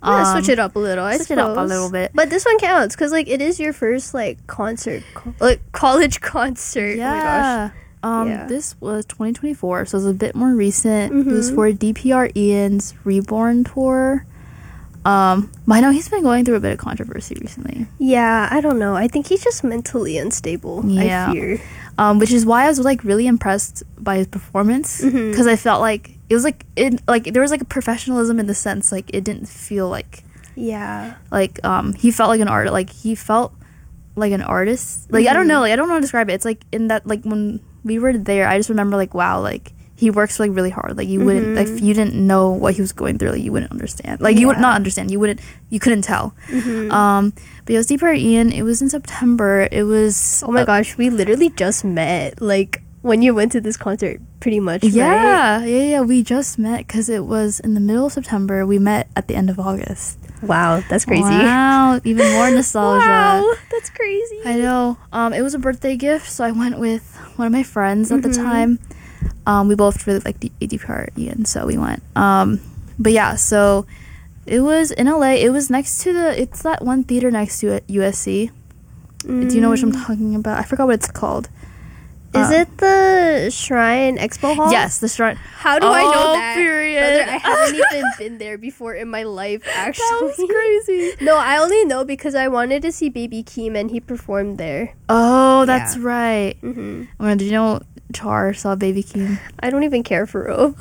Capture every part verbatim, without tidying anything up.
Yeah, Um, switch it up a little. I switch suppose. it up a little bit. But this one counts because like it is your first like concert, co- like college concert. Oh my gosh. Yeah. Um, Yeah. This was twenty twenty-four, so it was a bit more recent. It was Mhm. for D P R Ian's Reborn tour. Um, but I know he's been going through a bit of controversy recently. Yeah, I don't know. I think he's just mentally unstable. Yeah. I fear. Um, which is why I was like really impressed by his performance because Mhm. I felt like it was like it like there was like a professionalism in the sense like it didn't feel like Yeah. like um he felt like an art like he felt like an artist like I don't Mhm. know like I don't know how to describe it. It's like in that like when we were there I just remember like wow like he works like really hard like you wouldn't like Mhm. if you didn't know what he was going through like you wouldn't understand like you would Yeah. not understand you wouldn't you couldn't tell. Mhm. Um, but it was D P R Ian. It was in September. It was Oh my uh, gosh, we literally just met like when you went to this concert, pretty much. Right? Yeah, yeah, yeah. We just met because it was in the middle of September. We met at the end of August. Wow, that's crazy. Wow, even more nostalgia. Wow, that's crazy. I know. Um, it was a birthday gift, so I went with one of my friends at the Mhm. time. Um, we both really liked the D P R Ian, so we went. Um, but yeah, so it was in L A. It was next to the. It's that one theater next to it, U S C. Do you know what I'm Mm. talking about? I forgot what it's called. Is Um, it the Shrine Expo Hall? Yes, the shrine. How do I know Oh, that? period. Brother, I haven't even been there before in my life, actually. That was crazy. No, I only know because I wanted to see Baby Keem and he performed there. Oh, that's Yeah. right. hmm Oh my God, did you know Char saw Baby Keem? I don't even care for real.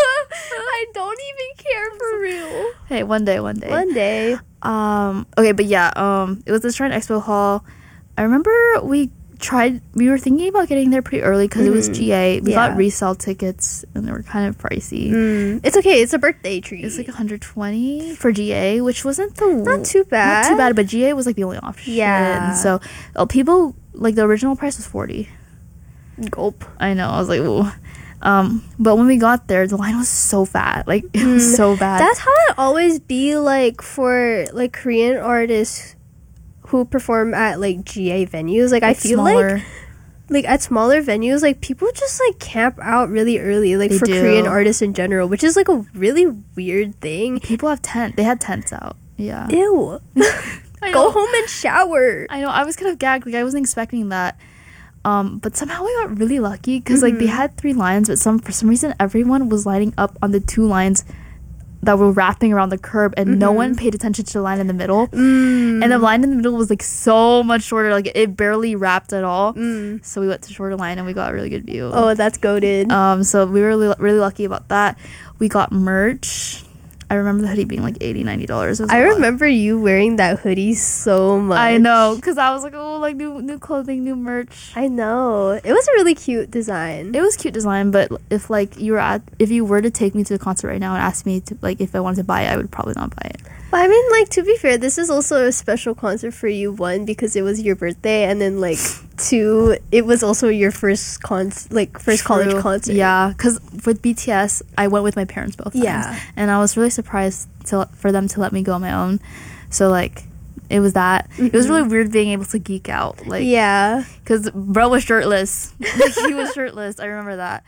I don't even care for real. Hey, one day, one day. One day. Um. Okay, but yeah. Um. It was the Shrine Expo Hall. I remember we tried. We were thinking about getting there pretty early because it was Mhm. G A. We Yeah. got resale tickets and they were kind of pricey. Mm. It's okay. It's a birthday treat. It's like one hundred twenty for G A, which wasn't the not too bad. Not too bad, but G A was like the only option. Yeah. And so uh, people like the original price was forty. Gulp. I know. I was like, ooh. Um, but when we got there, the line was so fat. Like it was Mm, so bad. That's how it always be like for like Korean artists who perform at like G A venues. Like I feel like like at smaller venues, like people just like camp out really early, like They for do. Korean artists in general, which is like a really weird thing. people have tent. They had tents out. Yeah. Ew. I Go know. home and shower. I know. I was kind of gagged. Like I wasn't expecting that. Um, but somehow we got really lucky because like they Mhm. had three lines, but some for some reason everyone was lining up on the two lines that were wrapping around the curb, and no Mhm. one paid attention to the line in the middle. Mm. And the line in the middle was like so much shorter. Like it barely wrapped at all. Mm. So we went to shorter line and we got a really good view. Oh, that's goated. Um, so we were really, really lucky about that. We got merch. I remember the hoodie being like eighty dollars, ninety dollars. I remember you wearing that hoodie so much. I know, because I was like, oh, like new new clothing, new merch. I know. It was a really cute design. It was cute design, but if like you were at, if you were to take me to the concert right now and ask me to like if I wanted to buy it, I would probably not buy it. But I mean, like, to be fair, this is also a special concert for you. One, because it was your birthday, and then like two, it was also your first con like first college True. concert. Yeah, because with B T S, I went with my parents both times. Yeah. And I was really surprised to for them to let me go on my own. So like, it was that. It was Mhm. really weird being able to geek out. Like, Yeah. because bro was shirtless. Like, he was shirtless. I remember that.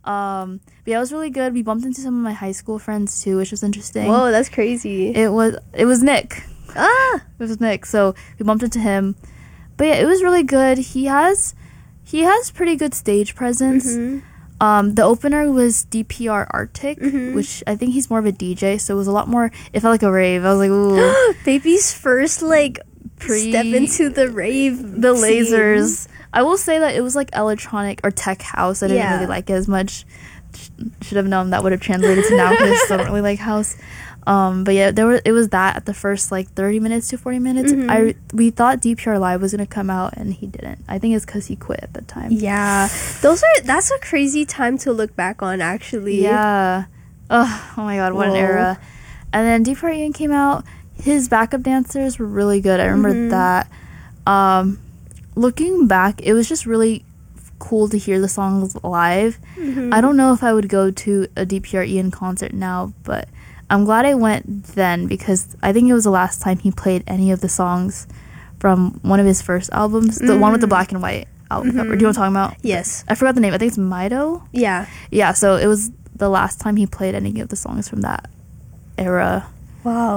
Um, but yeah, it was really good. We bumped into some of my high school friends too, which was interesting. Whoa, that's crazy. It was it was Nick. ah. It was Nick. So we bumped into him. But yeah, it was really good. He has he has pretty good stage presence. Mhm. Um, the opener was D P R Arctic, Mhm. which I think he's more of a D J, so it was a lot more. It felt like a rave. I was like, ooh, Baby's first like Pre- step into the rave. the scene. lasers. I will say that it was like electronic or tech house. I didn't Yeah. really like it as much. Sh- should have known that would have translated to now because I still don't really like house. Um, but yeah, there were it was that at the first like thirty minutes to forty minutes. Mhm. I we thought D P R Live was gonna come out and he didn't. I think it's because he quit at the time. Yeah, those are that's a crazy time to look back on. Actually, Yeah. Oh, oh my god, what an Whoa. era. And then D P R Ian came out. His backup dancers were really good. I remember Mhm. that. Um, looking back, it was just really cool to hear the songs live. Mhm. I don't know if I would go to a D P R Ian concert now, but I'm glad I went then because I think it was the last time he played any of the songs from one of his first albums, the one with the Mm. black and white album cover. Mhm. Do you know what I'm talking about? Yes. I forgot the name. I think it's Mido. Yeah. Yeah, so it was the last time he played any of the songs from that era. Wow.